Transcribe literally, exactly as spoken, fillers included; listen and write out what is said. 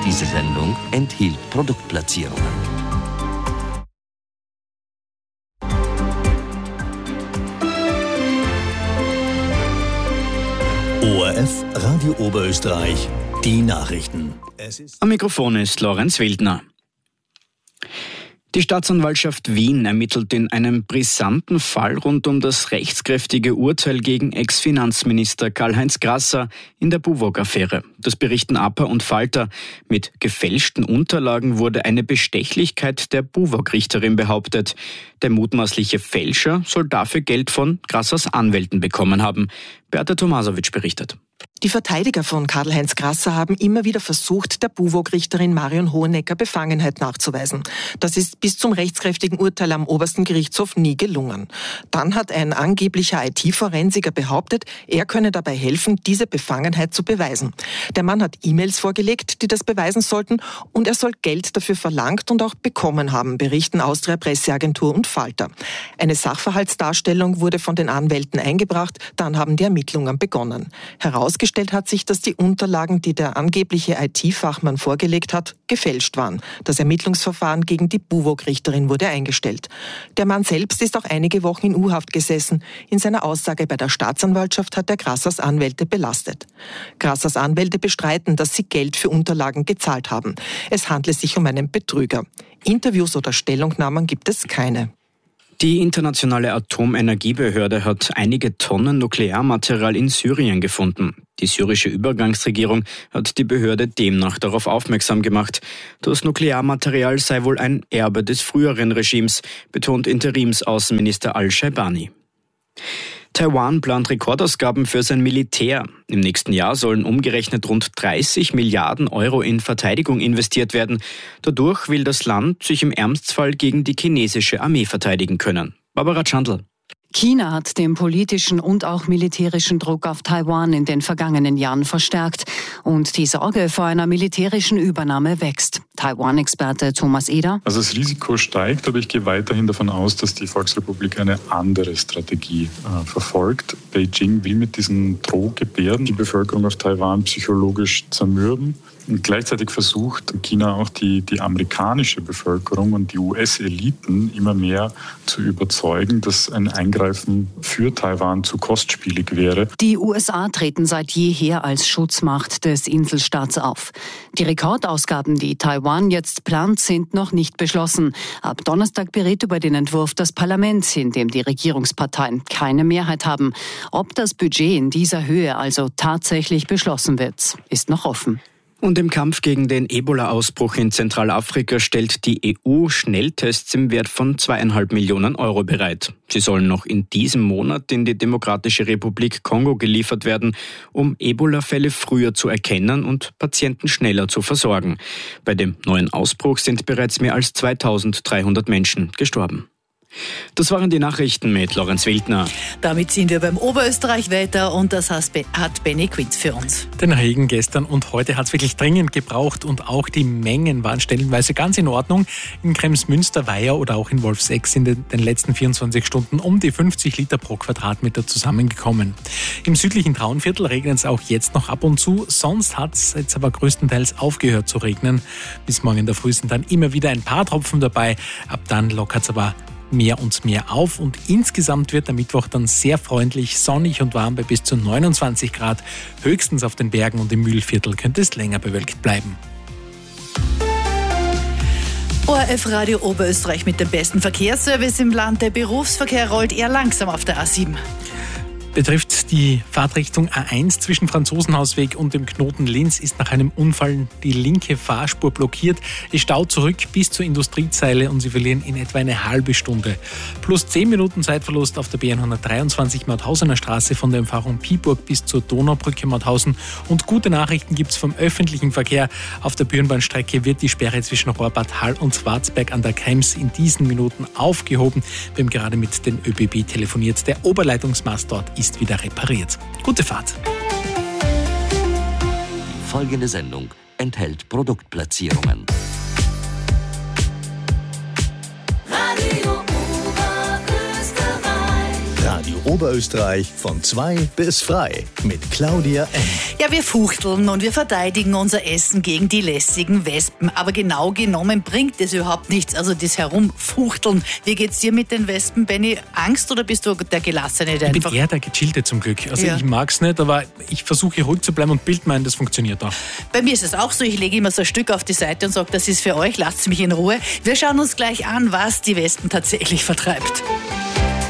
Diese Sendung enthielt Produktplatzierungen. O R F Radio Oberösterreich, die Nachrichten. Am Mikrofon ist Lorenz Wildner. Die Staatsanwaltschaft Wien ermittelt in einem brisanten Fall rund um das rechtskräftige Urteil gegen Ex-Finanzminister Karl-Heinz Grasser in der Buwog-Affäre. Das berichten A P A und Falter. Mit gefälschten Unterlagen wurde eine Bestechlichkeit der Buwog-Richterin behauptet. Der mutmaßliche Fälscher soll dafür Geld von Grassers Anwälten bekommen haben. Beata Tomasowitsch berichtet. Die Verteidiger von Karl-Heinz Grasser haben immer wieder versucht, der Buwog-Richterin Marion Hohenecker Befangenheit nachzuweisen. Das ist bis zum rechtskräftigen Urteil am obersten Gerichtshof nie gelungen. Dann hat ein angeblicher I T-Forensiker behauptet, er könne dabei helfen, diese Befangenheit zu beweisen. Der Mann hat E-Mails vorgelegt, die das beweisen sollten, und er soll Geld dafür verlangt und auch bekommen haben, berichten Austria Presseagentur und Falter. Eine Sachverhaltsdarstellung wurde von den Anwälten eingebracht, dann haben die Ermittlungen begonnen. Herausgestellt hat sich, dass die Unterlagen, die der angebliche I T-Fachmann vorgelegt hat, gefälscht waren. Das Ermittlungsverfahren gegen die Buwog-Richterin wurde eingestellt. Der Mann selbst ist auch einige Wochen in U-Haft gesessen. In seiner Aussage bei der Staatsanwaltschaft hat er Grassers Anwälte belastet. Grassers Anwälte bestreiten, dass sie Geld für Unterlagen gezahlt haben. Es handle sich um einen Betrüger. Interviews oder Stellungnahmen gibt es keine. Die internationale Atomenergiebehörde hat einige Tonnen Nuklearmaterial in Syrien gefunden. Die syrische Übergangsregierung hat die Behörde demnach darauf aufmerksam gemacht. Das Nuklearmaterial sei wohl ein Erbe des früheren Regimes, betont Interimsaußenminister Al-Shaibani. Taiwan plant Rekordausgaben für sein Militär. Im nächsten Jahr sollen umgerechnet rund dreißig Milliarden Euro in Verteidigung investiert werden. Dadurch will das Land sich im Ernstfall gegen die chinesische Armee verteidigen können. Barbara Chandl. China hat den politischen und auch militärischen Druck auf Taiwan in den vergangenen Jahren verstärkt. Und die Sorge vor einer militärischen Übernahme wächst. Taiwan-Experte Thomas Eder. Also das Risiko steigt, aber ich gehe weiterhin davon aus, dass die Volksrepublik eine andere Strategie äh, verfolgt. Beijing will mit diesen Drohgebärden die Bevölkerung auf Taiwan psychologisch zermürben. Und gleichzeitig versucht China auch die, die amerikanische Bevölkerung und die U S-Eliten immer mehr zu überzeugen, dass ein Eingreifen für Taiwan zu kostspielig wäre. Die U S A treten seit jeher als Schutzmacht des Inselstaats auf. Die Rekordausgaben, die Taiwan jetzt plant, sind noch nicht beschlossen. Ab Donnerstag berät über den Entwurf das Parlament, in dem die Regierungsparteien keine Mehrheit haben. Ob das Budget in dieser Höhe also tatsächlich beschlossen wird, ist noch offen. Und im Kampf gegen den Ebola-Ausbruch in Zentralafrika stellt die E U Schnelltests im Wert von zweieinhalb Millionen Euro bereit. Sie sollen noch in diesem Monat in die Demokratische Republik Kongo geliefert werden, um Ebola-Fälle früher zu erkennen und Patienten schneller zu versorgen. Bei dem neuen Ausbruch sind bereits mehr als zweitausenddreihundert Menschen gestorben. Das waren die Nachrichten mit Lorenz Wildner. Damit sind wir beim Oberösterreich-Wetter und das hat Benny Quint für uns. Den Regen gestern und heute hat es wirklich dringend gebraucht und auch die Mengen waren stellenweise ganz in Ordnung. In Kremsmünster, Weiher oder auch in Wolfsegg sind in den letzten vierundzwanzig Stunden um die fünfzig Liter pro Quadratmeter zusammengekommen. Im südlichen Traunviertel regnet es auch jetzt noch ab und zu, sonst hat es jetzt aber größtenteils aufgehört zu regnen. Bis morgen in der Früh sind dann immer wieder ein paar Tropfen dabei, ab dann lockert es aber mehr und mehr auf und insgesamt wird der Mittwoch dann sehr freundlich, sonnig und warm bei bis zu neunundzwanzig Grad. Höchstens auf den Bergen und im Mühlviertel könnte es länger bewölkt bleiben. O R F Radio Oberösterreich mit dem besten Verkehrsservice im Land. Der Berufsverkehr rollt eher langsam auf der A sieben. Betrifft die Fahrtrichtung A eins zwischen Franzosenhausweg und dem Knoten Linz ist nach einem Unfall die linke Fahrspur blockiert. Es staut zurück bis zur Industriezeile und Sie verlieren in etwa eine halbe Stunde. Plus zehn Minuten Zeitverlust auf der B hundertdreiundzwanzig Mauthausener Straße von der Umfahrung Piburg bis zur Donaubrücke Mauthausen. Und gute Nachrichten gibt es vom öffentlichen Verkehr. Auf der Bürenbahnstrecke wird die Sperre zwischen Rohrbad Hall und Schwarzberg an der Krems in diesen Minuten aufgehoben. Wir haben gerade mit den ÖBB telefoniert. Der Oberleitungsmast dort ist wieder repariert. Gute Fahrt. Die folgende Sendung enthält Produktplatzierungen. Radio Oberösterreich von zwei bis frei mit Claudia N. Ja, wir fuchteln und wir verteidigen unser Essen gegen die lästigen Wespen. Aber genau genommen bringt es überhaupt nichts, also das Herumfuchteln. Wie geht's dir mit den Wespen, Benni? Angst oder bist du der Gelassene? Der ich bin einfach eher der Gechillte zum Glück. Also ja. ich mag's nicht, aber ich versuche ruhig zu bleiben und Bild meinen, das funktioniert auch. Bei mir ist es auch so, ich lege immer so ein Stück auf die Seite und sage, das ist für euch, lasst mich in Ruhe. Wir schauen uns gleich an, was die Wespen tatsächlich vertreibt.